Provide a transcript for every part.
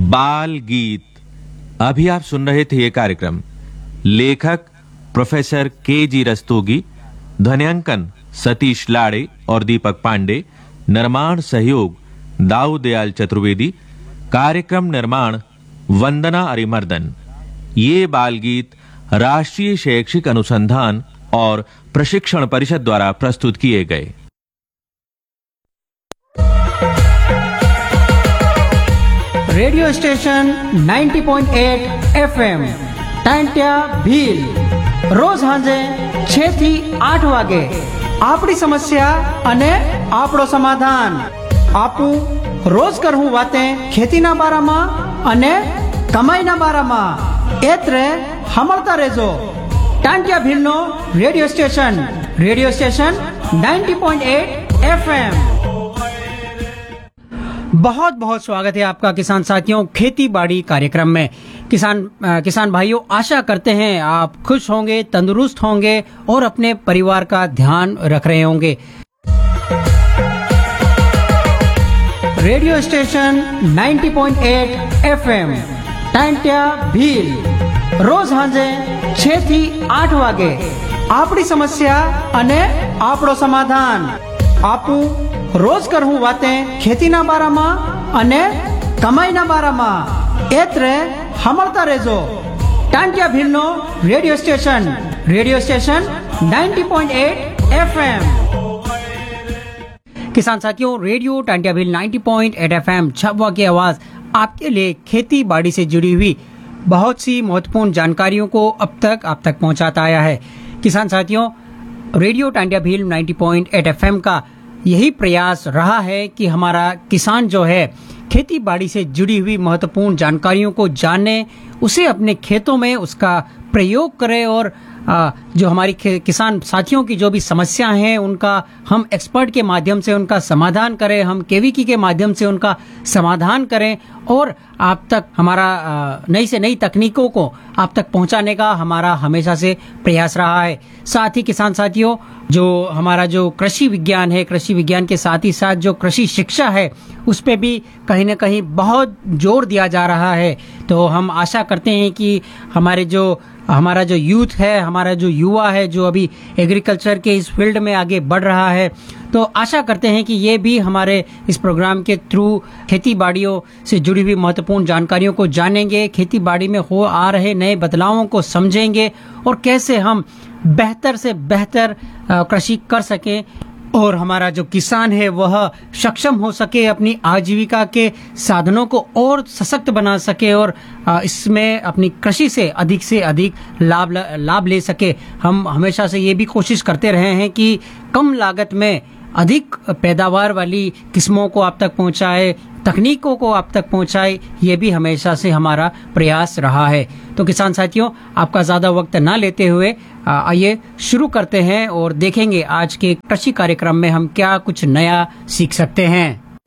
बाल गीत। अभी आप सुन रहे थे ये कार्यक्रम। लेखक प्रोफेसर के.जी. रस्तोगी, ध्वन्यांकन सतीश लाड़े और दीपक पांडे, निर्माण सहयोग दाऊ दयाल चतुर्वेदी, कार्यक्रम निर्माण वंदना अरिमर्दन। ये बाल गीत राष्ट्रीय शैक्षिक अनुसंधान और प्रशिक्षण परिषद द्वारा प्रस्तुत किए गए। Radio station 90.8 FM Tantya Bhil रोज हांजे 6 થી 8 વાગે આપણી સમસ્યા અને આપણો સમાધાન આપું રોજ કરવું વાતે ખેતીના બારામાં અને કમાઈના બારામાં એત્રે હમળતા રહેજો टांट्या भीलનો રેડિયો સ્ટેશન 90.8 FM। बहुत बहुत स्वागत है आपका किसान साथियों खेती बाड़ी कार्यक्रम में। किसान भाइयों, आशा करते हैं आप खुश होंगे, तंदुरुस्त होंगे और अपने परिवार का ध्यान रख रहे होंगे। Radio station 90.8 FM Tantya Bhil रोज हांजे 6 થી 8 વાગે આપણી સમસ્યા અને આપણો સમાધાન આપું रोज करहूं वाते खेतीना बारामा अने कमाईना बारामा एत्रे हमळता रहेजो टांट्या भीलनो रेडियो स्टेशन 90.8 FM। किसान साथियों, रेडियो टांट्या भील 90.8 FM छबवा की आवाज आपके लिए खेती बाड़ी से जुड़ी हुई बहुत सी महत्वपूर्ण जानकारियों को अब तक पहुंचाता आया है। किसान साथियों, रेडियो टांट्या भील 90.8 FM का यही प्रयास रहा है कि हमारा किसान जो है खेती बाड़ी से जुड़ी हुई महत्वपूर्ण जानकारियों को जाने, उसे अपने खेतों में उसका प्रयोग करे और जो हमारी किसान साथियों की जो भी समस्याएं हैं उनका हम एक्सपर्ट के माध्यम से उनका समाधान करें, हम केवीकी के माध्यम से उनका समाधान करें और आप तक हमारा नई से नई तकनीकों को आप तक पहुंचाने का हमारा हमेशा से प्रयास रहा है। साथ ही किसान साथियों, जो हमारा जो कृषि विज्ञान है, कृषि विज्ञान के साथ ही साथ जो कृषि शिक्षा है उस पे भी कहीं न कहीं बहुत जोर दिया जा रहा है। तो हम आशा करते हैं कि हमारा जो यूथ है, हमारा जो युवा है, जो अभी एग्रीकल्चर के इस फील्ड में आगे बढ़ रहा है, तो आशा करते हैं कि ये भी हमारे इस प्रोग्राम के थ्रू खेती बाड़ियों से जुड़ी हुई महत्वपूर्ण जानकारियों को जानेंगे, खेती बाड़ी में हो आ रहे नए बदलावों को समझेंगे और कैसे हम बेहतर से बेहतर कृषि कर सकें और हमारा जो किसान है वह सक्षम हो सके, अपनी आजीविका के साधनों को और सशक्त बना सके और इसमें अपनी कृषि से अधिक लाभ ले सके। हम हमेशा से ये भी कोशिश करते रहे हैं कि कम लागत में अधिक पैदावार वाली किस्मों को आप तक पहुंचाए, तकनीकों को आप तक पहुंचाए, ये भी हमेशा से हमारा प्रयास रहा है। तो किसान साथियों, आपका ज्यादा वक्त ना लेते हुए आइए शुरू करते हैं और देखेंगे आज के कृषि कार्यक्रम में हम क्या कुछ नया सीख सकते हैं।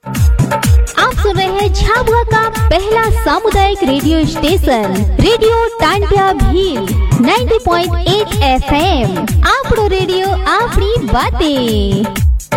आप सुन रहे हैं झाबुआ का पहला सामुदायिक radio station radio Tantya Bhil 90.8 FM। आपड़ो radio आपनी बातें।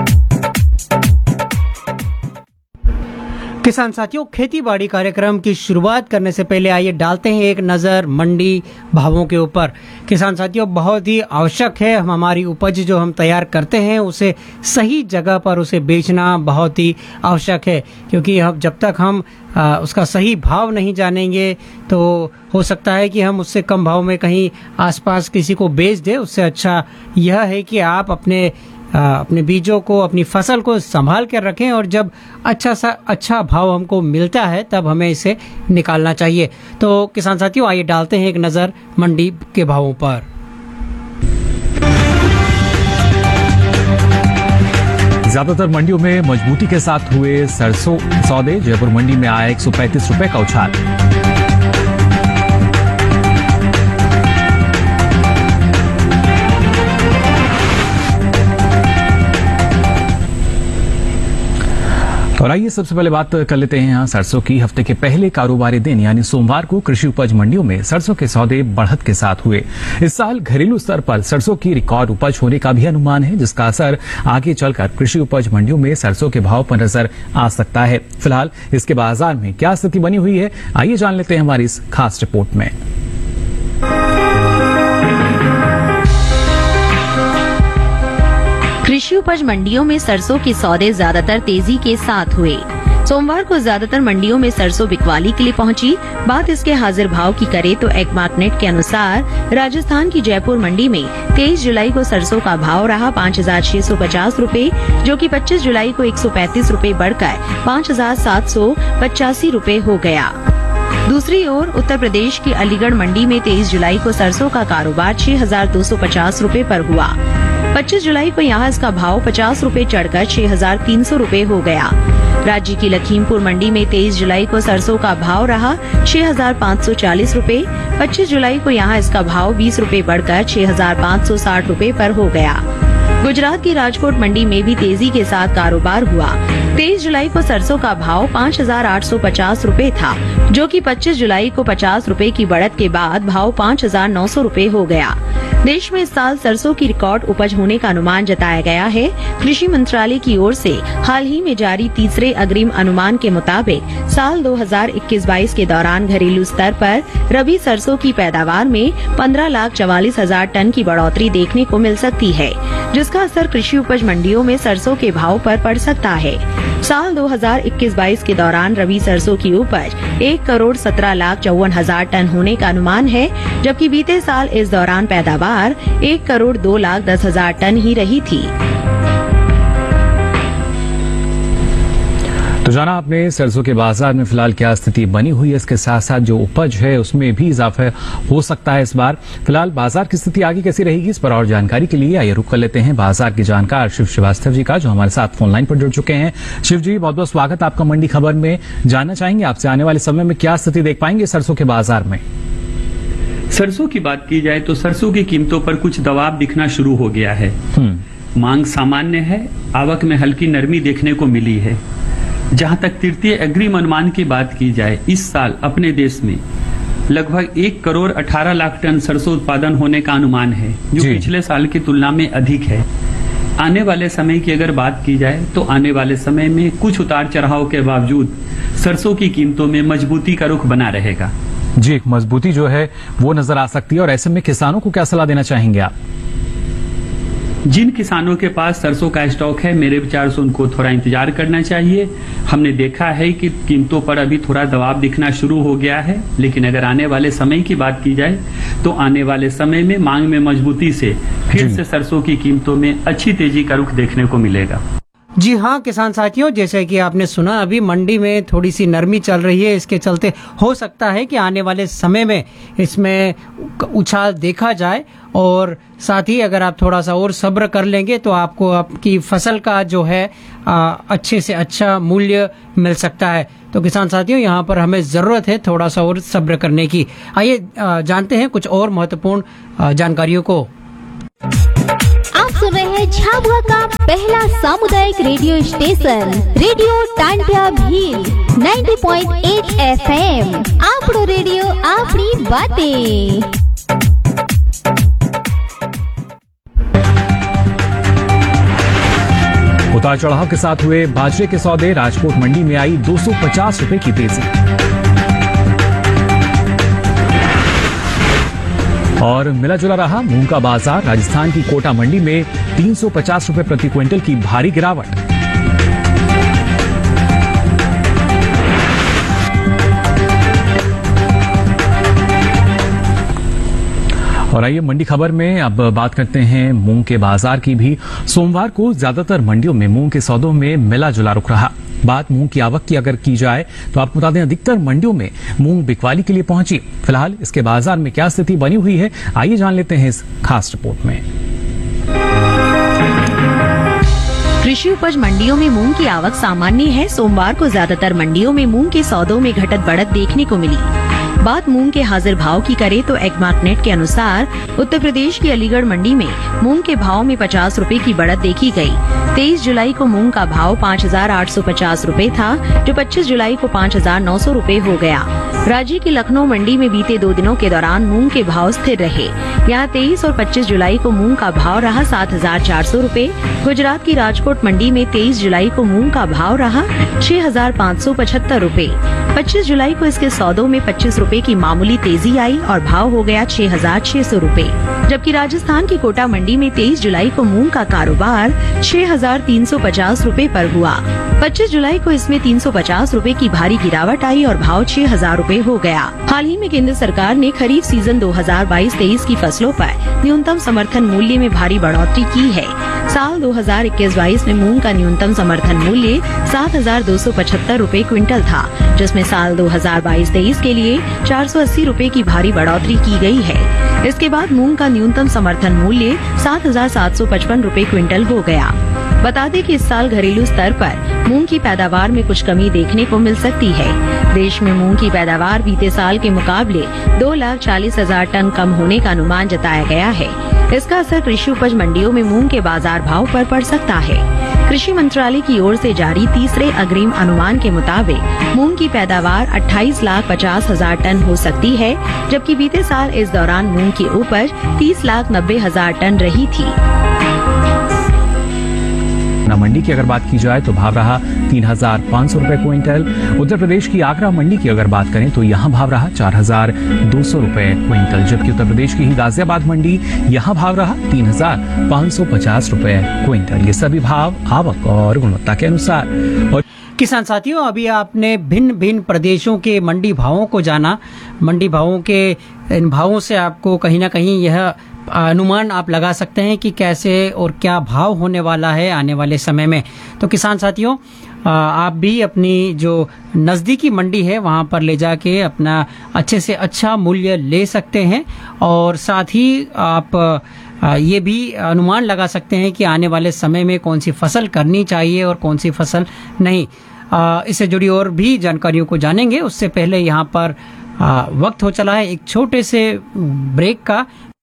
किसान साथियों, खेती बाड़ी कार्यक्रम की शुरुआत करने से पहले आइए डालते हैं एक नज़र मंडी भावों के ऊपर। किसान साथियों, बहुत ही आवश्यक है हम हमारी उपज जो हम तैयार करते हैं उसे सही जगह पर उसे बेचना बहुत ही आवश्यक है, क्योंकि जब तक हम उसका सही भाव नहीं जानेंगे तो हो सकता है कि हम उससे कम भाव में कहीं आसपास किसी को बेच दें। उससे अच्छा यह है कि आप अपने बीजों को, अपनी फसल को संभाल कर रखें और जब अच्छा भाव हमको मिलता है तब हमें इसे निकालना चाहिए। तो किसान साथियों, आइए डालते हैं एक नज़र मंडी के भावों पर। ज्यादातर मंडियों में मजबूती के साथ हुए सरसों सौदे। जयपुर मंडी में आया 135 रुपए का उछाल। और आइए सबसे पहले बात कर लेते हैं यहाँ सरसों की। हफ्ते के पहले कारोबारी दिन यानी सोमवार को कृषि उपज मंडियों में सरसों के सौदे बढ़त के साथ हुए। इस साल घरेलू स्तर पर सरसों की रिकॉर्ड उपज होने का भी अनुमान है, जिसका असर आगे चलकर कृषि उपज मंडियों में सरसों के भाव पर नजर आ सकता है। फिलहाल इसके बाजार में क्या स्थिति बनी हुई है, आइए जान लेते हैं हमारी इस खास रिपोर्ट में। कृषि उपज मंडियों में सरसों के सौदे ज्यादातर तेजी के साथ हुए। सोमवार को ज्यादातर मंडियों में सरसों बिकवाली के लिए पहुंची। बात इसके हाजिर भाव की करे तो एग्मार्कनेट के अनुसार राजस्थान की जयपुर मंडी में 23 जुलाई को सरसों का भाव रहा 5,650 रूपए, जो कि 25 जुलाई को 135 रूपए बढ़कर 5,785 रूपए हो गया। दूसरी ओर उत्तर प्रदेश की अलीगढ़ मंडी में 23 जुलाई को सरसों का कारोबार 6,250 रूपए पर हुआ। 25 जुलाई को यहाँ इसका भाव 50 रूपए चढ़कर 6,300 रूपए हो गया। राज्य की लखीमपुर मंडी में 23 जुलाई को सरसों का भाव रहा 6,540 रूपए। 25 जुलाई को यहाँ इसका भाव 20 रूपए बढ़कर 6,560 रूपए पर हो गया। गुजरात की राजकोट मंडी में भी तेजी के साथ कारोबार हुआ। 23 जुलाई को सरसों का भाव 5,850 रूपए था, जो कि 25 जुलाई को 50 रूपए की बढ़त के बाद भाव 5,900 रूपए हो गया। देश में इस साल सरसों की रिकॉर्ड उपज होने का अनुमान जताया गया है। कृषि मंत्रालय की ओर से हाल ही में जारी तीसरे अग्रिम अनुमान के मुताबिक साल 2021-22 के दौरान घरेलू स्तर पर रबी सरसों की पैदावार में 15,44,000 टन की बढ़ोतरी देखने को मिल सकती है, जिसका असर कृषि उपज मंडियों में सरसों के भाव पर पड़ सकता है। साल 2021-22 के दौरान रबी सरसों की उपज 1,17,54,000 टन होने का अनुमान है, जबकि बीते साल इस दौरान पैदावार 1,02,10,000 टन ही रही थी। तो जाना आपने सरसों के बाजार में फिलहाल क्या स्थिति बनी हुई है, इसके साथ साथ जो उपज है उसमें भी इजाफा हो सकता है इस बार। फिलहाल बाजार की स्थिति आगे कैसी रहेगी, इस पर और जानकारी के लिए आइए रुक कर लेते हैं बाजार के जानकार शिव श्रीवास्तव जी का, जो हमारे साथ फोन लाइन पर जुड़ चुके हैं। शिव जी, बहुत बहुत स्वागत आपका मंडी खबर में। जानना चाहेंगे आपसे आने वाले समय में क्या स्थिति देख पाएंगे सरसों के बाजार में। सरसों की बात की जाए तो सरसों की कीमतों पर कुछ दबाव दिखना शुरू हो गया है। मांग सामान्य है, आवक में हल्की नरमी देखने को मिली है। जहां तक तृतीय अग्रिम अनुमान की बात की जाए, इस साल अपने देश में लगभग 1,18,00,000 टन सरसों उत्पादन होने का अनुमान है, जो पिछले साल की तुलना में अधिक है। आने वाले समय की अगर बात की जाए तो आने वाले समय में कुछ उतार चढ़ाव के बावजूद सरसों की कीमतों में मजबूती का रुख बना रहेगा। जी, एक मजबूती जो है वो नजर आ सकती है। और ऐसे में किसानों को क्या सलाह देना चाहेंगे आप? जिन किसानों के पास सरसों का स्टॉक है, मेरे विचार से उनको थोड़ा इंतजार करना चाहिए। हमने देखा है कि कीमतों पर अभी थोड़ा दबाव दिखना शुरू हो गया है, लेकिन अगर आने वाले समय की बात की जाए तो आने वाले समय में मांग में मजबूती से फिर से सरसों की कीमतों में अच्छी तेजी का रुख देखने को मिलेगा। जी हाँ किसान साथियों, जैसे कि आपने सुना अभी मंडी में थोड़ी सी नरमी चल रही है। इसके चलते हो सकता है कि आने वाले समय में इसमें उछाल देखा जाए, और साथ ही अगर आप थोड़ा सा और सब्र कर लेंगे तो आपको आपकी फसल का जो है अच्छे से अच्छा मूल्य मिल सकता है। तो किसान साथियों, यहाँ पर हमें जरूरत है थोड़ा सा और सब्र करने की। आइए जानते हैं कुछ और महत्वपूर्ण जानकारियों को। आप सुन रहे हैं झाबुआ का पहला सामुदायिक radio station radio Tantia Bhil 90.8 FM। आपरो radio आपनी बातें। उतार चढ़ाव के साथ हुए बाजरे के सौदे, राजकोट मंडी में आई 250 रुपए की तेजी। और मिला जुला रहा मूंग का बाजार, राजस्थान की कोटा मंडी में 350 रुपए प्रति क्विंटल की भारी गिरावट। और आइए मंडी खबर में अब बात करते हैं मूंग के बाजार की भी। सोमवार को ज्यादातर मंडियों में मूंग के सौदों में मिला जुला रुख रहा। बात मूंग की आवक की अगर की जाए तो आपको बता दें अधिकतर मंडियों में मूंग बिकवाली के लिए पहुंची। फिलहाल इसके बाजार में क्या स्थिति बनी हुई है, आइए जान लेते हैं इस खास रिपोर्ट में। कृषि उपज मंडियों में मूंग की आवक सामान्य है। सोमवार को ज्यादातर मंडियों में मूंग के सौदों में घटत बढ़त देखने को मिली। बात मूंग के हाजिर भाव की करें तो एगमार्कनेट के अनुसार उत्तर प्रदेश की अलीगढ़ मंडी में मूंग के भाव में 50 रुपए की बढ़त देखी गई। 23 जुलाई को मूंग का भाव 5,850 रुपए था, जो 25 जुलाई को 5,900 रुपए हो गया। राज्य की लखनऊ मंडी में बीते 2 दिनों के दौरान मूंग के भाव स्थिर रहे। यहाँ 23 और 25 जुलाई को मूंग का भाव रहा 7,400 रुपए। गुजरात की राजकोट मंडी में 23 जुलाई को मूंग का भाव रहा 6,575 रुपए। 25 जुलाई को इसके सौदों में 25 रुपए की मामूली तेजी आई और भाव हो गया 6,600 रुपए। जबकि राजस्थान की कोटा मंडी में 23 जुलाई को मूंग का कारोबार 6,350 रुपए पर हुआ। 25 जुलाई को इसमें 350 रुपए की भारी गिरावट आई और भाव 6,000 रुपए हो गया। हाल ही में केंद्र सरकार ने खरीफ सीजन 2022-23 की फसलों पर न्यूनतम समर्थन मूल्य में भारी बढ़ोतरी की है। साल 2021-22 में मूंग का न्यूनतम समर्थन मूल्य 7,275 रुपए क्विंटल था, जिसमें साल 2022-23 के लिए 480 रुपए की भारी बढ़ोतरी की गई है। इसके बाद मूंग का न्यूनतम समर्थन मूल्य 7,755 रुपए क्विंटल हो गया। बता दें कि इस साल घरेलू स्तर पर मूंग की पैदावार में कुछ कमी देखने को मिल सकती है। देश में मूंग की पैदावार बीते साल के मुकाबले 2,40,000 टन कम होने का अनुमान जताया गया है। इसका असर कृषि उपज मंडियों में मूंग के बाजार भाव पर पड़ सकता है। कृषि मंत्रालय की ओर से जारी तीसरे अग्रिम अनुमान के मुताबिक मूंग की पैदावार 28,50,000 टन हो सकती है, जबकि बीते साल इस दौरान मूंग की उपज 30,90,000 टन रही थी। मंडी की अगर बात की जाए तो भाव रहा 3,500 रुपए क्विंटल। उत्तर प्रदेश की आगरा मंडी की अगर बात करें तो यहाँ भाव रहा 4,200 रुपए क्विंटल, जबकि उत्तर प्रदेश की ही गाजियाबाद मंडी यहाँ भाव रहा 3,550 रुपए क्विंटल। ये सभी भाव आवक और गुणवत्ता के अनुसार। और किसान साथियों, अभी आपने भिन्न भिन्न प्रदेशों के मंडी भावों को जाना। मंडी भावों के इन भावों से आपको कहीं ना कहीं यह अनुमान आप लगा सकते हैं कि कैसे और क्या भाव होने वाला है आने वाले समय में। तो किसान साथियों, आप भी अपनी जो नज़दीकी मंडी है वहाँ पर ले जाके अपना अच्छे से अच्छा मूल्य ले सकते हैं और साथ ही आप ये भी अनुमान लगा सकते हैं कि आने वाले समय में कौन सी फसल करनी चाहिए और कौन सी फसल नहीं। इससे जुड़ी और भी जानकारियों को जानेंगे। उससे पहले यहाँ पर वक्त हो चला है एक छोटे से ब्रेक का।